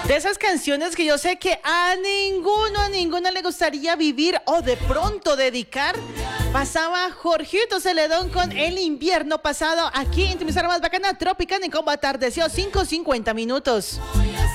De esas canciones que yo sé que a ninguna le gustaría vivir o de pronto dedicar. Pasaba Jorgito Celedón con El Invierno Pasado aquí en tu emisora más bacana, Tropicana, en cómo atardeció 5:50 minutos.